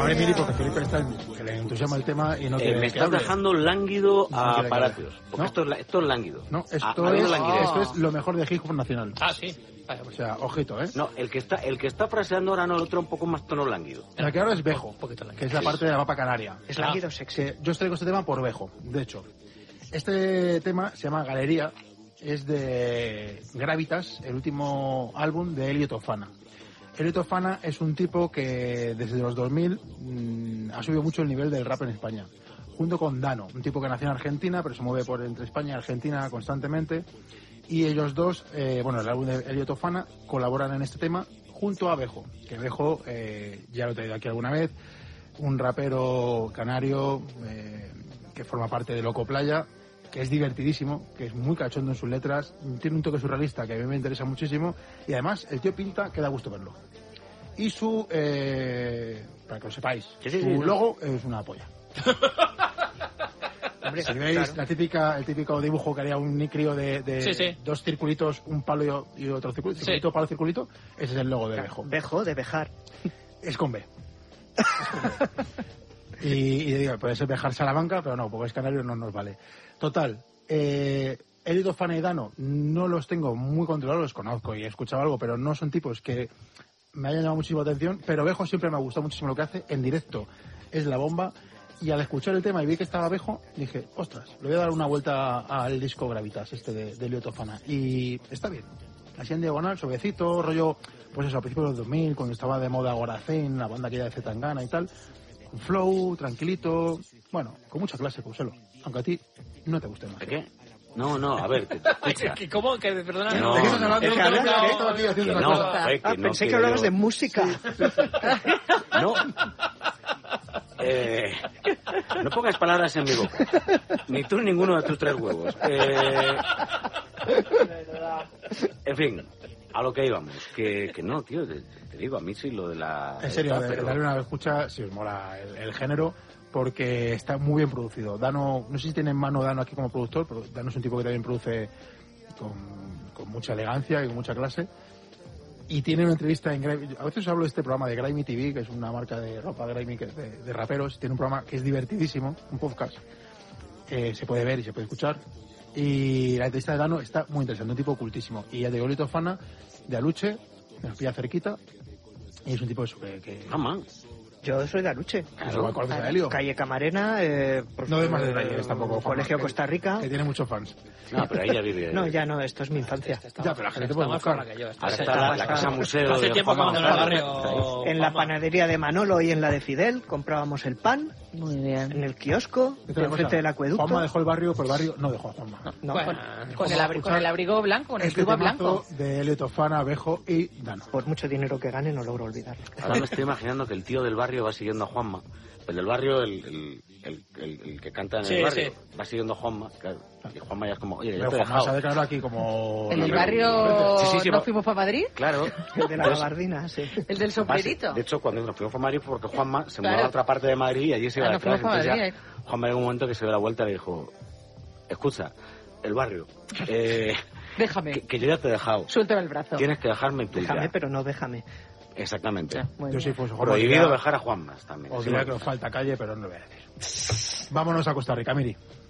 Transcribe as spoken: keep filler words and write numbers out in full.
Abre Miri porque Felipe está en, que le entusiasma el tema y no eh, quiere me que estás hable. dejando lánguido No a quiere que Palacios. hable. Porque ¿No? esto, es, esto es lánguido. No, esto, Ha- ha habido es, languidez. esto es lo mejor de hip hop nacional. Ah, sí. Vale, O pues. sea, ojito, ¿eh? No, el que está el que está fraseando ahora no, el otro un poco más tono lánguido. La que ahora es Bejo, Un poquito lánguido. que es la parte de la papa canaria. Es lánguido sexy. Que yo os traigo este tema por Bejo, de hecho. Este tema se llama Galería, es de Gravitas, el último álbum de Elio Tofana. Elio Tofana es un tipo que desde los dos mil mmm, ha subido mucho el nivel del rap en España, junto con Dano, un tipo que nació en Argentina, pero se mueve por entre España y Argentina constantemente. Y ellos dos, eh, bueno, el álbum de Elio Tofana, colaboran en este tema junto a Bejo, que Bejo, eh, ya lo he traído aquí alguna vez, un rapero canario eh, que forma parte de Loco Playa, que es divertidísimo, que es muy cachondo en sus letras, tiene un toque surrealista que a mí me interesa muchísimo, y además el tío pinta que da gusto verlo. Y su, eh, para que lo sepáis, Sí, sí, su sí, logo es una polla. Hombre, si veis claro. la típica, el típico dibujo que haría un crío de, de Sí, sí. dos circulitos, un palo y otro circulito, Sí. circulito, palo, circulito, ese es el logo de Bejo. Bejo, de Bejar. Es con B. Es con B. y, y digo, puede ser Bejar Salamanca, pero no, porque es canario, no nos vale. Total, eh, Elio Tofana y Dano no los tengo muy controlados, los conozco y he escuchado algo, pero no son tipos que me hayan llamado muchísimo la atención, pero Bejo siempre me ha gustado muchísimo lo que hace, en directo es la bomba, y al escuchar el tema y vi que estaba Bejo, dije, ostras, le voy a dar una vuelta al disco Gravitas, este de, de Elio Tofana, y está bien, así en diagonal, suavecito, rollo, pues eso, a principios de los dos mil, cuando estaba de moda Goracén, la banda que era de Zetangana y tal, un flow, tranquilito, bueno, con mucha clase, Puselo, aunque a ti no te guste más. ¿De qué? No, no, a ver, te, te escucha. ¿Qué- ¿Cómo? Que, perdona, Que no. no, ¿De qué estás hablando? es que No, hablas- no, que estaba aquí haciendo Que una no, cosa. eh, que Ah, no pensé que quiero hablabas yo. de música. No. Eh, no pongas palabras en mi boca. Ni tú ni ninguno de tus tres huevos. Eh, en fin, a lo que íbamos. Que, que no, tío, te, te digo, a mí sí lo de la... En serio, de, pero- darle una escucha, si os mola el, el género, porque está muy bien producido. Dano, no sé si tiene en mano Dano aquí como productor, pero Dano es un tipo que también produce con, con mucha elegancia y con mucha clase. Y tiene una entrevista en Grimy. A veces os hablo de este programa de Grimy T V, que es una marca de ropa Grimy que- de, de raperos. Tiene un programa que es divertidísimo, un podcast. Eh, se puede ver y se puede escuchar. Y la entrevista de Dano está muy interesante, un tipo ocultísimo. Y ya de Elio Tofana, de Aluche, nos pilla cerquita. Y es un tipo de eso que... que Ah, man. Yo soy de Aluche. Claro, ¿conoces a Elio? Calle Camarena, eh, por No des más eh, detalles tampoco, Juanma, Colegio que- Costa Rica. Que tiene muchos fans. No, pero ahí ya vive. No, ya no, esto es mi infancia. Este está Ya, más- pero la gente está puede más buscar. forra que yo. Este Ahora está está la, más la forra. casa museo Hace de tiempo que Juanma no en el González. barrio. En la Juanma. panadería de Manolo y en la de Fidel comprábamos el pan, Muy bien. en el kiosco, Esta es la enfrente cosa. del acueducto. Juanma dejó el barrio, pero el barrio no dejó a Juanma. No, Bueno, con, Con el, abri- con el abrigo blanco, con el Este tuba temazo blanco. de Elio Tofana, Bejo y Dano. por mucho dinero que gane no logro olvidarlo. Ahora me estoy imaginando que el tío del barrio va siguiendo a Juanma. El del barrio, el, el, el, el- el que canta en Sí, el barrio, sí. va siguiendo a Juanma. Claro. Y Juanma ya es como, oye, ya Pero te he Juanma se ha dejado. declarado aquí como... En el Pero- barrio Sí, sí, sí, nos va- fuimos para Madrid, Claro. El de la Entonces, gabardina, sí. el del sombrerito. De hecho, cuando nos fuimos a Madrid fue porque Juanma se Claro. mudó a otra parte de Madrid y allí se iba Ah, a nos detrás. fuimos para Entonces Madrid, ya Juanma en un momento que se dio la vuelta y le dijo, escucha, el barrio, eh, Déjame, que, que yo ya te he dejado. suéltame el brazo. Tienes que dejarme en tu Déjame, vida. pero no déjame. Exactamente. Muy Yo bien. si fuese Juanma... Prohibido diría- dejar a Juanma también. Os Sí, diría no. que os falta calle, pero no lo voy a decir. Vámonos a Costa Rica, Miri.